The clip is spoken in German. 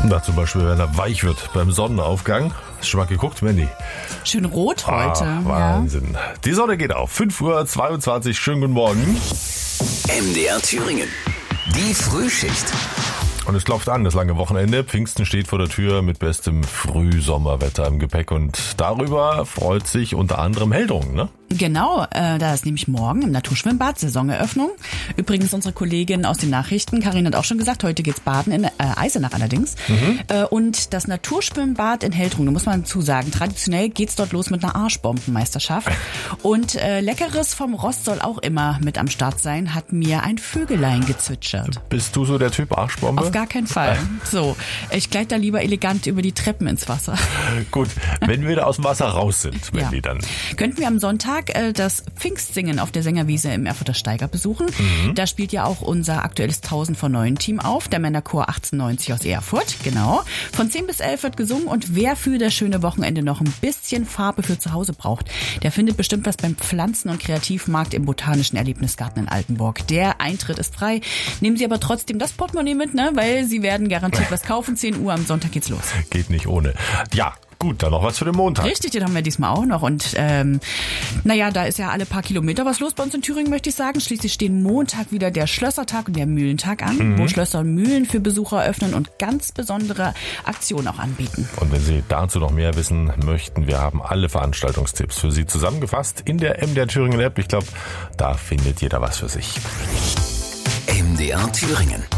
Na, zum Beispiel, wenn er weich wird beim Sonnenaufgang. Hast du schon mal geguckt, Mandy? Schön rot heute. Wahnsinn. Ja. Die Sonne geht auf. 5:22 Uhr. Schönen guten Morgen. MDR Thüringen. Die Frühschicht. Und es klopft an, das lange Wochenende. Pfingsten steht vor der Tür mit bestem Frühsommerwetter im Gepäck. Und darüber freut sich unter anderem Heldrungen, ne? Genau, da ist nämlich morgen im Naturschwimmbad Saisoneröffnung. Übrigens unsere Kollegin aus den Nachrichten, Karin hat auch schon gesagt, heute geht's baden in Eisenach allerdings. Und das Naturschwimmbad in Heldrungen, da muss man zusagen, traditionell geht's dort los mit einer Arschbombenmeisterschaft. Und Leckeres vom Rost soll auch immer mit am Start sein, hat mir ein Vögelein gezwitschert. Bist du so der Typ Arschbombe? Auf gar keinen Fall. So, ich gleite da lieber elegant über die Treppen ins Wasser. Gut, wenn wir da aus dem Wasser raus sind, Mandy, dann könnten wir am Sonntag das Pfingstsingen auf der Sängerwiese im Erfurter Steiger besuchen. Da spielt ja auch unser aktuelles 1000 vor 9 Team auf, der Männerchor 1890 aus Erfurt, genau. Von 10 bis 11 wird gesungen und wer für das schöne Wochenende noch ein bisschen Farbe für zu Hause braucht, der findet bestimmt was beim Pflanzen- und Kreativmarkt im Botanischen Erlebnisgarten in Altenburg. Der Eintritt ist frei. Nehmen Sie aber trotzdem das Portemonnaie mit, ne? Weil Sie werden garantiert was kaufen. 10 Uhr am Sonntag geht's los. Geht nicht ohne. Ja. Gut, dann noch was für den Montag. Richtig, den haben wir diesmal auch noch. Und da ist ja alle paar Kilometer was los bei uns in Thüringen, möchte ich sagen. Schließlich stehen Montag wieder der Schlössertag und der Mühlentag an, wo Schlösser und Mühlen für Besucher öffnen und ganz besondere Aktionen auch anbieten. Und wenn Sie dazu noch mehr wissen möchten, wir haben alle Veranstaltungstipps für Sie zusammengefasst in der MDR Thüringen App. Ich glaube, da findet jeder was für sich. MDR Thüringen.